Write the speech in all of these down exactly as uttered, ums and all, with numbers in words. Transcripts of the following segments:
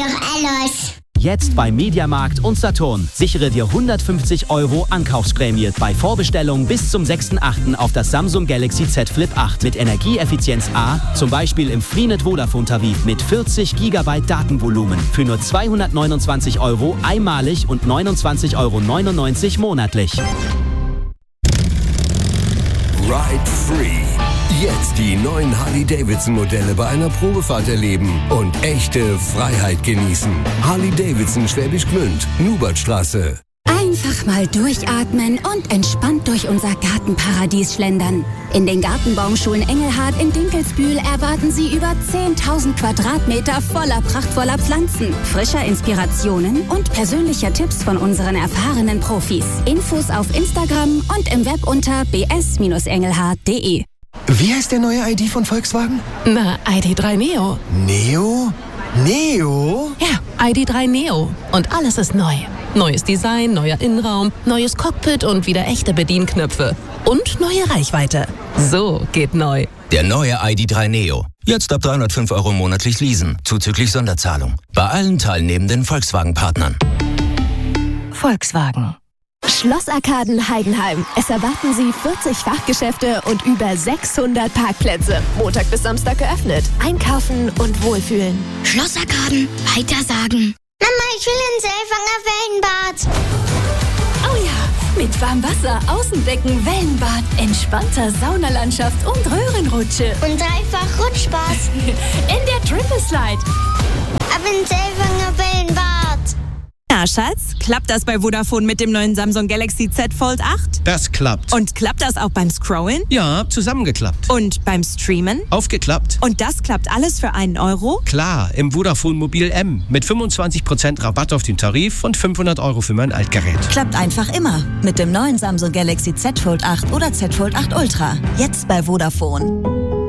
doch alles. Jetzt bei Mediamarkt und Saturn. Sichere dir hundertfünfzig Euro Ankaufsprämie bei Vorbestellung bis zum sechsten achten auf das Samsung Galaxy Z Flip acht mit Energieeffizienz A, zum Beispiel im Freenet Vodafone Tarif mit vierzig Gigabyte Datenvolumen für nur zweihundertneunundzwanzig Euro einmalig und neunundzwanzig Euro neunundneunzig monatlich. Ride Free. Jetzt die neuen Harley-Davidson-Modelle bei einer Probefahrt erleben und echte Freiheit genießen. Harley-Davidson Schwäbisch Gmünd, Nubertstraße. Einfach mal durchatmen und entspannt durch unser Gartenparadies schlendern. In den Gartenbaumschulen Engelhard in Dinkelsbühl erwarten Sie über zehntausend Quadratmeter voller prachtvoller Pflanzen, frischer Inspirationen und persönlicher Tipps von unseren erfahrenen Profis. Infos auf Instagram und im Web unter b s engelhard punkt d e. Wie heißt der neue I D von Volkswagen? Na, I D drei Neo. Neo? Neo? Ja, I D drei Neo. Und alles ist neu. Neues Design, neuer Innenraum, neues Cockpit und wieder echte Bedienknöpfe. Und neue Reichweite. So geht neu. Der neue I D drei Neo. Jetzt ab dreihundertfünf Euro monatlich leasen, zuzüglich Sonderzahlung. Bei allen teilnehmenden Volkswagen-Partnern. Volkswagen. Schlossarkaden Heidenheim. Es erwarten Sie vierzig Fachgeschäfte und über sechshundert Parkplätze. Montag bis Samstag geöffnet. Einkaufen und wohlfühlen. Schlossarkaden, weitersagen. Mama, ich will ins Elfanger Wellenbad. Oh ja, mit Warmwasser, Außenbecken, Wellenbad, entspannter Saunalandschaft und Röhrenrutsche. Und dreifach Rutschspaß. In der Triple Slide. Ab ins Elfanger Wellenbad. Na, Schatz, klappt das bei Vodafone mit dem neuen Samsung Galaxy Z Fold acht? Das klappt. Und klappt das auch beim Scrollen? Ja, zusammengeklappt. Und beim Streamen? Aufgeklappt. Und das klappt alles für einen Euro? Klar, im Vodafone Mobil M. Mit fünfundzwanzig Prozent Rabatt auf den Tarif und fünfhundert Euro für mein Altgerät. Klappt einfach immer. Mit dem neuen Samsung Galaxy Z Fold acht oder Z Fold acht Ultra. Jetzt bei Vodafone.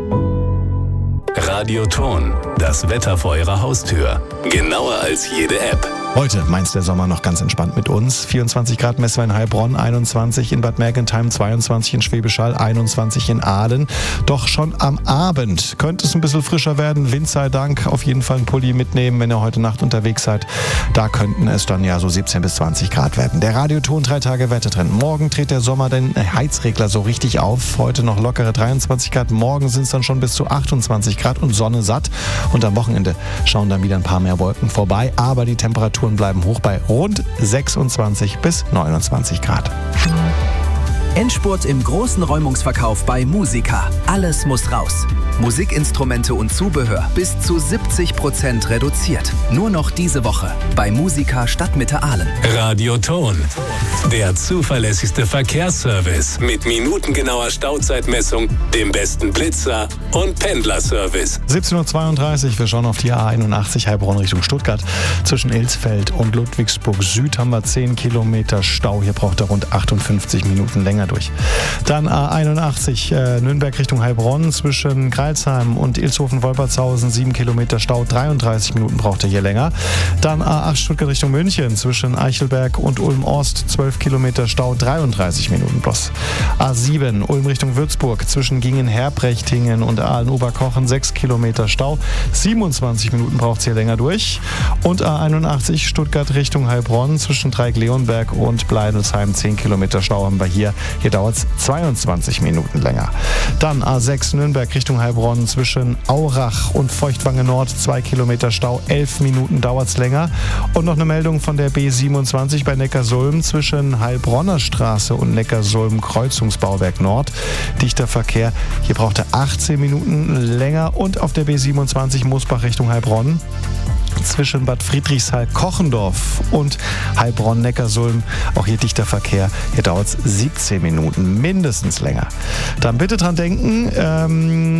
Radioton, das Wetter vor Ihrer Haustür. Genauer als jede App. Heute meint der Sommer noch ganz entspannt mit uns. vierundzwanzig Grad messbar in Heilbronn, einundzwanzig in Bad Mergentheim, zweiundzwanzig in Schwäbisch Hall, einundzwanzig in Aalen. Doch schon am Abend könnte es ein bisschen frischer werden. Wind sei Dank, auf jeden Fall einen Pulli mitnehmen, wenn ihr heute Nacht unterwegs seid. Da könnten es dann ja so siebzehn bis zwanzig Grad werden. Der Radioton, drei Tage Wettertrend. Morgen dreht der Sommer den Heizregler so richtig auf. Heute noch lockere dreiundzwanzig Grad. Morgen sind es dann schon bis zu achtundzwanzig Grad und Sonne satt. Und am Wochenende schauen dann wieder ein paar mehr Wolken vorbei. Aber die Temperaturen bleiben hoch bei rund sechsundzwanzig bis neunundzwanzig Grad. Endspurt im großen Räumungsverkauf bei Musica. Alles muss raus. Musikinstrumente und Zubehör bis zu siebzig Prozent reduziert. Nur noch diese Woche bei Musica Stadtmitte Aalen. Radioton, der zuverlässigste Verkehrsservice mit minutengenauer Stauzeitmessung, dem besten Blitzer und Pendlerservice. siebzehn Uhr zweiunddreißig, wir schauen auf die A einundachtzig Heilbronn Richtung Stuttgart. Zwischen Ilsfeld und Ludwigsburg Süd haben wir zehn Kilometer Stau. Hier braucht er rund achtundfünfzig Minuten länger durch. Dann A einundachtzig äh, Nürnberg Richtung Heilbronn zwischen Greilsheim und Ilshofen-Wolpertshausen sieben Kilometer Stau, dreiunddreißig Minuten braucht er hier länger. Dann A acht Stuttgart Richtung München zwischen Eichelberg und Ulm-Ost zwölf Kilometer Stau, dreiunddreißig Minuten bloß. A sieben Ulm Richtung Würzburg zwischen Gingen-Herbrechtingen und Aalen-Oberkochen sechs Kilometer Stau, siebenundzwanzig Minuten braucht es hier länger durch. Und A einundachtzig Stuttgart Richtung Heilbronn zwischen Dreieck-Leonberg und Bleidelsheim zehn Kilometer Stau haben wir hier. Hier dauert es zweiundzwanzig Minuten länger. Dann A sechs Nürnberg Richtung Heilbronn zwischen Aurach und Feuchtwange Nord zwei Kilometer Stau, elf Minuten dauert es länger. Und noch eine Meldung von der B siebenundzwanzig bei Neckarsulm zwischen Heilbronner Straße und Neckarsulm Kreuzungsbauwerk Nord. Dichter Verkehr, hier braucht er achtzehn Minuten länger. Und auf der B siebenundzwanzig Mosbach Richtung Heilbronn zwischen Bad Friedrichshall-Kochendorf und Heilbronn-Neckarsulm. Auch hier dichter Verkehr. Hier dauert es siebzehn Minuten, mindestens länger. Dann bitte dran denken, ähm,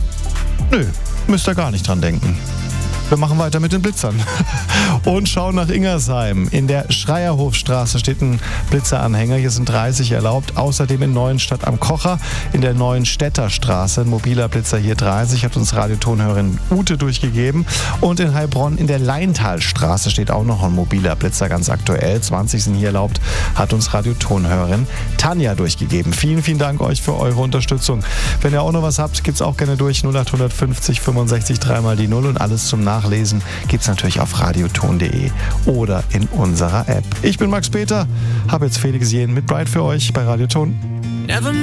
nö, müsst ihr gar nicht dran denken. Wir machen weiter mit den Blitzern und schauen nach Ingersheim. In der Schreierhofstraße steht ein Blitzeranhänger. Hier sind dreißig erlaubt. Außerdem in Neuenstadt am Kocher, in der Neuenstädter Straße. Ein mobiler Blitzer hier dreißig, hat uns Radiotonhörerin Ute durchgegeben. Und in Heilbronn in der Leintalstraße steht auch noch ein mobiler Blitzer, ganz aktuell. zwanzig sind hier erlaubt, hat uns Radiotonhörerin Tanja durchgegeben. Vielen, vielen Dank euch für eure Unterstützung. Wenn ihr auch noch was habt, gibt's auch gerne durch null acht fünfzig fünfundsechzig dreimal die null und alles zum Nachhinein nachlesen gibt es natürlich auf radioton punkt de oder in unserer App. Ich bin Max Peter, habe jetzt Felix Jähn mit Bright für euch bei Radioton. Never